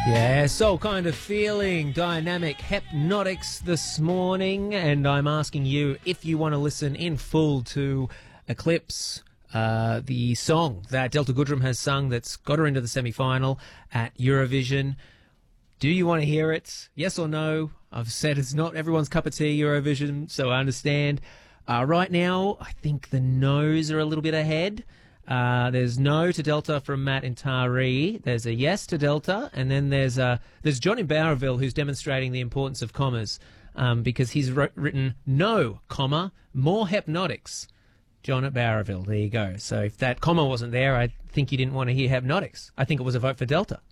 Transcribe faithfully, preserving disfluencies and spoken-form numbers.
Yeah, Soul Kind of Feeling, Dynamic Hypnotics this morning, and I'm asking you if you want to listen in full to Eclipse, uh, the song that Delta Goodrem has sung that's got her into the semi-final at Eurovision. Do you want to hear it? Yes or no? I've said it's not everyone's cup of tea, Eurovision, so I understand. Uh, right now, I think the no's are a little bit ahead. Uh, there's no to Delta from Matt and Tari. There's a yes to Delta, and then there's uh, there's John in Bowerville who's demonstrating the importance of commas um, because he's wrote, written no, comma, more hypnotics. John at Bowerville. There you go. So if that comma wasn't there, I think you didn't want to hear hypnotics. I think it was a vote for Delta.